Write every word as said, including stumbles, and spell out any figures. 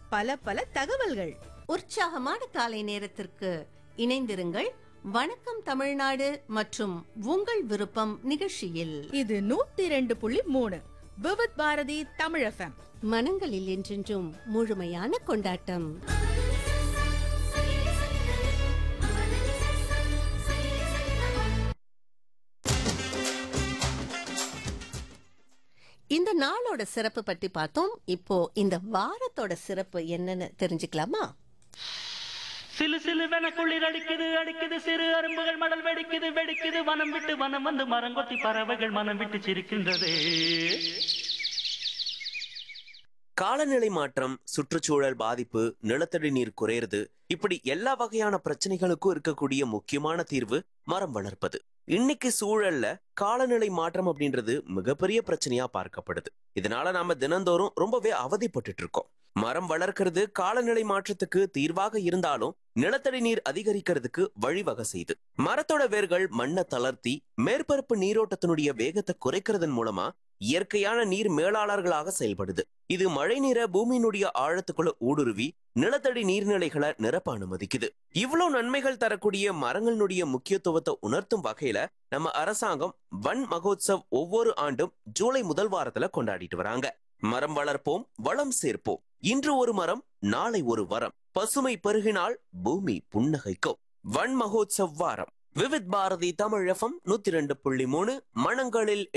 பல பல தகவல்கள். உற்சாகமான காலை நேரத்திற்கு இணைந்திருங்கள். வணக்கம் தமிழ்நாடு மற்றும் உங்கள் விருப்பம் நிகழ்ச்சியில். இது நூத்தி ரெண்டு புள்ளி மூணு விவித் பாரதி தமிழ் எஃப்எம். மனங்களில் என்றென்றும் முழுமையான கொண்டாட்டம். இந்த நாளோட சிறப்பு பற்றி பார்த்தோம். இப்போ இந்த வாரத்தோட சிறப்பு என்னன்னு தெரிஞ்சுக்கலாமா? சிலு சிலுவென குளிர் அடிக்குது அடிக்குது சிறு அரும்புகள் மடல் வெடிக்குது வெடிக்குது வனம் விட்டு வனம் வந்து மரங்கொத்தி பறவைகள் மனம் விட்டு சிரிக்கின்றது. காலநிலை மாற்றம், சுற்றுச்சூழல் பாதிப்பு, நிலத்தடி நீர் குறையிறது, இப்படி எல்லா வகையான பிரச்சனைகளுக்கும் இருக்கக்கூடிய முக்கியமான தீர்வு மரம் வளர்ப்பது. இன்னைக்கு சூழல்ல காலநிலை மாற்றம் அப்படின்றது மிகப்பெரிய பிரச்சனையா பார்க்கப்படுது. இதனால நாம தினந்தோறும் ரொம்பவே அவதிப்பட்டு இருக்கோம். மரம் வளர்க்கிறது காலநிலை மாற்றத்துக்கு தீர்வாக இருந்தாலும் நிலத்தடி நீர் அதிகரிக்கிறதுக்கு வழிவகை செய்யுது. மரத்தோட வேர்கள் மண்ணை தளர்த்தி மேற்பரப்பு நீரோட்டத்தினுடைய வேகத்தை குறைக்கிறதன் மூலமா இயற்கையான நீர் மேலாளர்களாக செயல்படுது. இது மழை நீரை பூமியினுடைய ஆழத்துக்குள்ள ஊடுருவி நிலத்தடி நீர்நிலைகளை நிரப்ப அனுமதிக்குது. இவ்வளவு நன்மைகள் தரக்கூடிய மரங்களுடைய முக்கியத்துவத்தை உணர்த்தும் வகையில நம்ம அரசாங்கம் வன் மகோத்சவ் ஒவ்வொரு ஆண்டும் ஜூலை முதல் வாரத்துல கொண்டாடிட்டு வராங்க. மரம் வளர்ப்போம், வளம் சேர்ப்போம். இன்று ஒரு மரம், நாளை ஒரு வரம். பசுமை பெருகினால் பூமி புன்னகைக்கும். வன் மகோத்சவ் வாரம். விவித் பாரதி தமிழ் எஃப்எம் நூத்தி ரெண்டு புள்ளி மூணு மனங்களில்